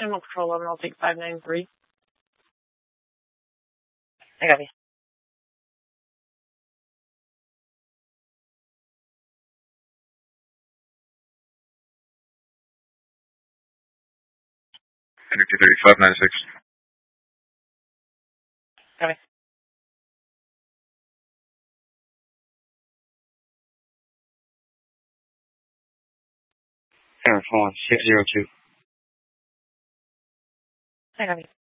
Animal Control 11, I'll take 593. I got you. Energy 3596. Copy. Air 602. I got you.